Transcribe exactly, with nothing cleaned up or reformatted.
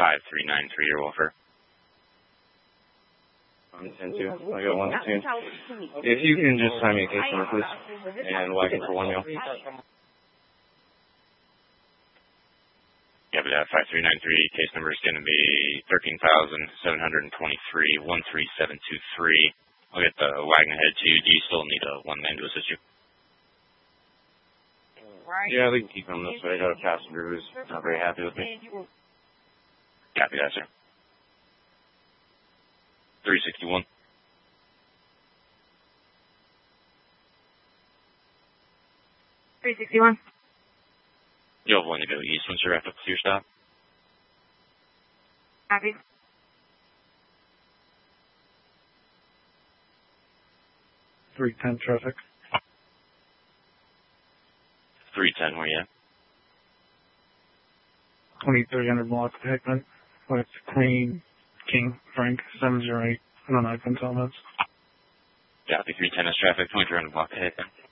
five three nine three, your Wolfer. I'm ten two. I got one two. If you can just sign me a case number, please, and wagon for one meal. Yeah, but that five three nine three case number is going to be thirteen thousand seven hundred twenty-three, one three seven two three. I'll get the wagon ahead to you. Do you still need a one man to assist you? Yeah, they can keep him this way. I got a passenger who's not very happy with me. Copy that, sir. three sixty-one. three sixty-one. You'll have one to go east once you wrap up with your stop. Copy. three ten traffic. three ten, where you at? twenty-three hundred block of Hickman with Queen King Frank seven zero eight. I don't know, I couldn't tell those. Copy, three ten is traffic, twenty-three hundred block of Hickman.